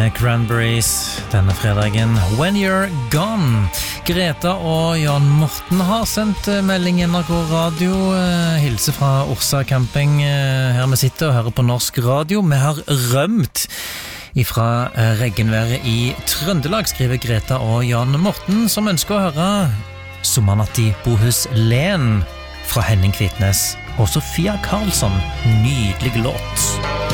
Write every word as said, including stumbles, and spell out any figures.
med Cranberries denne fredagen. When You're Gone. Greta og Jan Morten har sendt melding i N R K Radio. Hilse fra Orsa Camping. Her vi sitter og hører på norsk radio. Vi har rømt ifra regnværet i Trøndelag, skriver Greta og Jan Morten, som ønsker å høre Sommernatt i Bohus Len fra Henning Kvitnes og Sofia Karlsson. Nydelig låt.